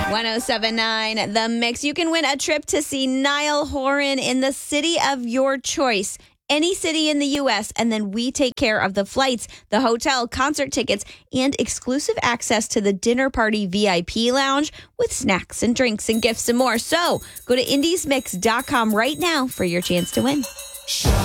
1079 The Mix. You can win a trip to see Niall Horan in the city of your choice. Any city in the U.S., and then we take care of the flights, the hotel, concert tickets, and exclusive access to the dinner party VIP lounge with snacks and drinks and gifts and more. So go to indiesmix.com right now for your chance to win.